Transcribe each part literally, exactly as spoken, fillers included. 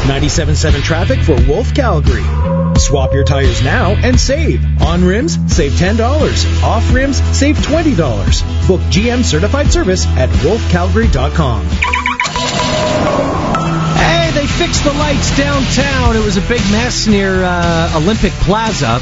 ninety-seven point seven traffic for Wolf Calgary. Swap your tires now and save. On rims, save ten dollars. Off rims, save twenty dollars. Book G M certified service at wolf calgary dot com. Hey, they fixed the lights downtown. It was a big mess near uh, Olympic Plaza.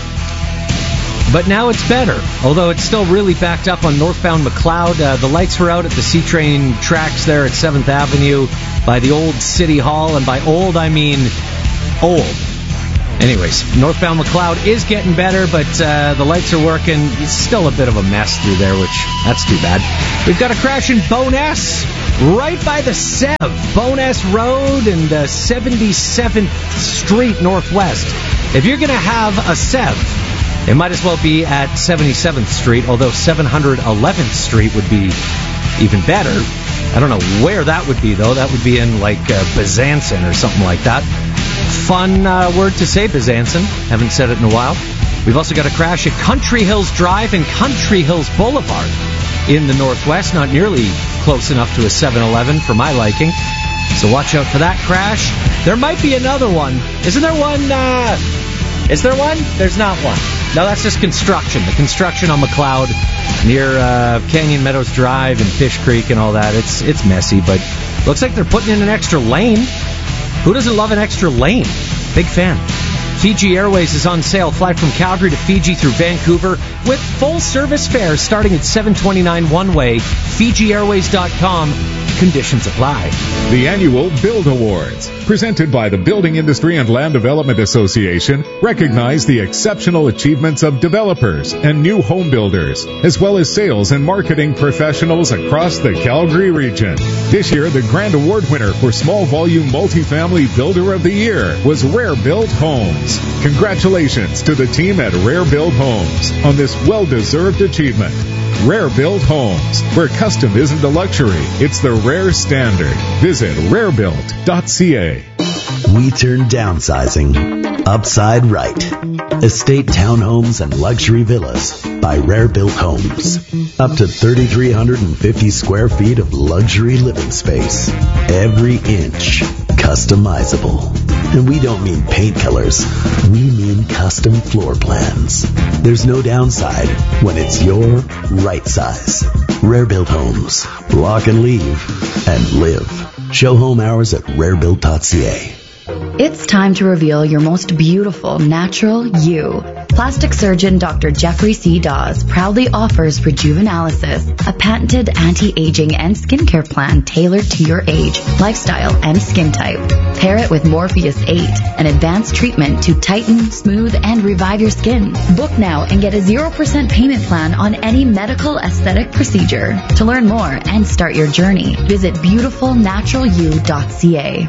But now it's better, although it's still really backed up on northbound McLeod. Uh, the lights were out at the C-Train tracks there at seventh Avenue by the old City Hall, and by old, I mean old. Anyways, northbound McLeod is getting better, but uh, the lights are working. It's still a bit of a mess through there, which, that's too bad. We've got a crash in Bowness, right by the Sev. Bowness Road and uh, seventy-seventh Street Northwest. If you're going to have a Sev, it might as well be at seventy-seventh Street, although seven hundred eleventh Street would be even better. I don't know where that would be, though. That would be in, like, uh, Byzantin or something like that. Fun uh, word to say, Byzantin. Haven't said it in a while. We've also got a crash at Country Hills Drive and Country Hills Boulevard in the Northwest. Not nearly close enough to a seven eleven for my liking. So watch out for that crash. There might be another one. Isn't there one? Uh, is there one? There's not one. No, that's just construction. The construction on McLeod near uh, Canyon Meadows Drive and Fish Creek and all that. It's it's messy, but looks like they're putting in an extra lane. Who doesn't love an extra lane? Big fan. Fiji Airways is on sale. Fly from Calgary to Fiji through Vancouver with full-service fares starting at seven dollars and twenty-nine cents one way. Fiji Airways dot com. Conditions apply. The annual Build Awards, presented by the Building Industry and Land Development Association, recognize the exceptional achievements of developers and new home builders, as well as sales and marketing professionals across the Calgary region. This year, the grand award winner for Small Volume Multifamily Builder of the Year was Rare Build Homes. Congratulations to the team at Rare Build Homes on this well-deserved achievement. Rare Build Homes, where custom isn't a luxury, it's the rare standard. Visit rare built dot c a. We turn downsizing upside right. Estate townhomes and luxury villas by Rare Built Homes. Up to three thousand three hundred fifty square feet of luxury living space. Every inch customizable. And we don't mean paint colors. We mean custom floor plans. There's no downside when it's your right size. Rare Built Homes. Lock and leave and live. Show home hours at rare built dot c a. It's time to reveal your most beautiful, natural you. Plastic surgeon Doctor Jeffrey C. Dawes proudly offers Rejuvenalysis, a patented anti-aging and skincare plan tailored to your age, lifestyle, and skin type. Pair it with Morpheus eight, an advanced treatment to tighten, smooth, and revive your skin. Book now and get a zero percent payment plan on any medical aesthetic procedure. To learn more and start your journey, visit beautiful natural you dot c a.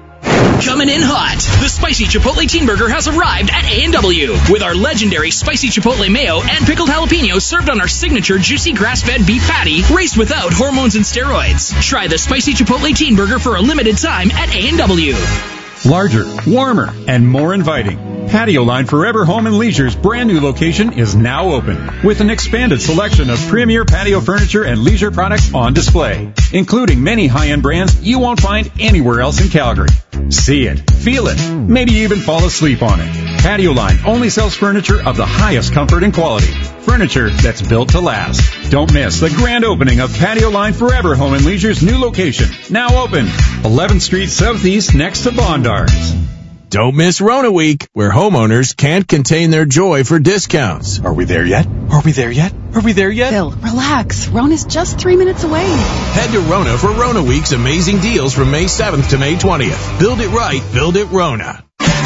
Coming in hot, the Spicy Chipotle Teen Burger has arrived at A and W with our legendary Spicy Chipotle Mayo and pickled jalapeno served on our signature juicy grass-fed beef patty raised without hormones and steroids. Try the Spicy Chipotle Teen Burger for a limited time at A and W. Larger, warmer, and more inviting. Patio Line Forever Home and Leisure's brand new location is now open with an expanded selection of premier patio furniture and leisure products on display, including many high-end brands you won't find anywhere else in Calgary. See it, feel it, maybe even fall asleep on it. Patio Line only sells furniture of the highest comfort and quality. Furniture that's built to last. Don't miss the grand opening of Patio Line Forever Home and Leisure's new location, now open, eleventh Street Southeast next to Bondar's. Don't miss Rona Week, where homeowners can't contain their joy for discounts. Are we there yet? Are we there yet? Are we there yet? Phil, relax. Rona's just three minutes away. Head to Rona for Rona Week's amazing deals from May seventh to May twentieth. Build it right, build it Rona.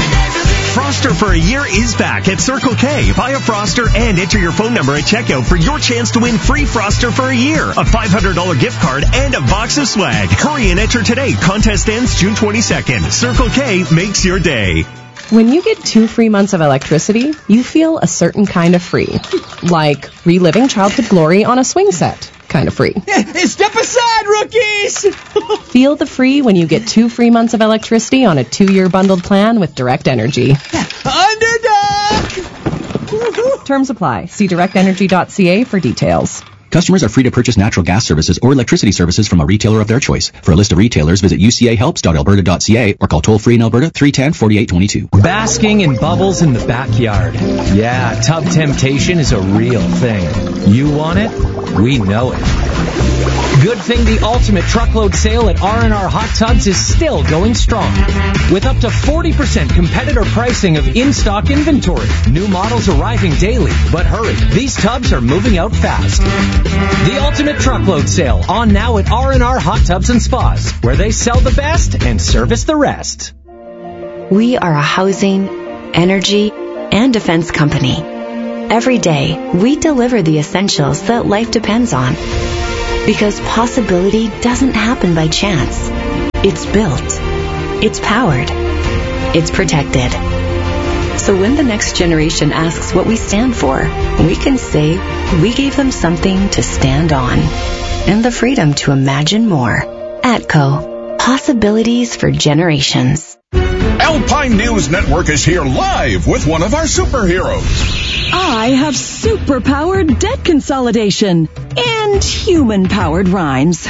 Froster for a year is back at Circle K. Buy a Froster and enter your phone number at checkout for your chance to win free Froster for a year, a five hundred dollars gift card, and a box of swag. Hurry and enter today. Contest ends June twenty-second. Circle K makes your day. When you get two free months of electricity, you feel a certain kind of free. Like reliving childhood glory on a swing set. Kind of free. Step aside, rookies! Feel the free when you get two free months of electricity on a two-year bundled plan with Direct Energy. Underdog! Terms apply. See direct energy dot c a for details. Customers are free to purchase natural gas services or electricity services from a retailer of their choice. For a list of retailers, visit u c a helps dot alberta dot c a or call toll-free in Alberta three one zero, four eight two two. Basking in bubbles in the backyard. Yeah, tub temptation is a real thing. You want it? We know it. Good thing the ultimate truckload sale at R and R Hot Tubs is still going strong. With up to forty percent competitor pricing of in-stock inventory. New models arriving daily. But hurry, these tubs are moving out fast. The ultimate truckload sale on now at R and R Hot Tubs and Spas, where they sell the best and service the rest. We are a housing, energy, and defense company. Every day, we deliver the essentials that life depends on. Because possibility doesn't happen by chance. It's built. It's powered. It's protected. So when the next generation asks what we stand for, we can say we gave them something to stand on. And the freedom to imagine more. ATCO. Possibilities for generations. Alpine News Network is here live with one of our superheroes. I have super-powered debt consolidation and human-powered rhymes.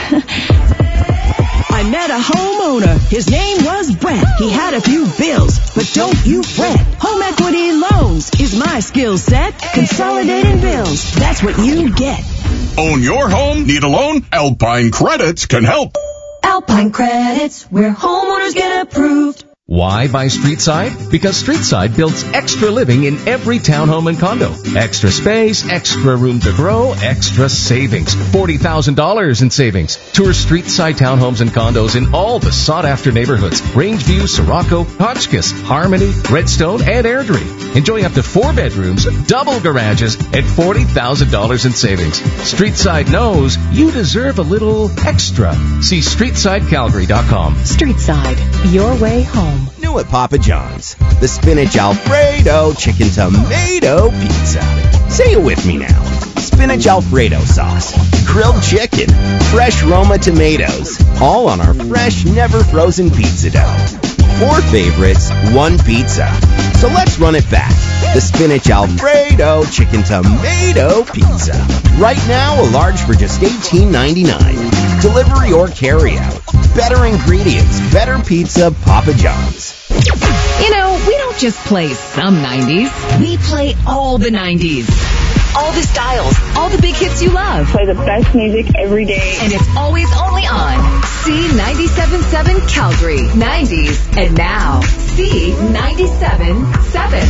I met a homeowner. His name was Brett. He had a few bills, but don't you fret. Home equity loans is my skill set. Consolidating bills, that's what you get. Own your home? Need a loan? Alpine Credits can help. Alpine Credits, where homeowners get approved. Why buy Streetside? Because Streetside builds extra living in every townhome and condo. Extra space, extra room to grow, extra savings. forty thousand dollars in savings. Tour Streetside townhomes and condos in all the sought-after neighborhoods. Rangeview, Sirocco, Hotchkiss, Harmony, Redstone, and Airdrie. Enjoy up to four bedrooms, double garages, and forty thousand dollars in savings. Streetside knows you deserve a little extra. See streetside calgary dot com. Streetside, your way home. New at Papa John's, the Spinach Alfredo Chicken Tomato Pizza. Say it with me now. Spinach Alfredo sauce, grilled chicken, fresh Roma tomatoes, all on our fresh, never frozen pizza dough. Four favorites, one pizza. So let's run it back. The Spinach Alfredo Chicken Tomato Pizza. Right now, a large for just eighteen ninety-nine. Delivery or carry-out. Better ingredients, better pizza, Papa John's. You know, we don't just play some nineties. We play all the nineties. All the styles, all the big hits you love. Play the best music every day. And it's always only on C ninety-seven point seven Calgary. nineties. And now, C ninety-seven point seven.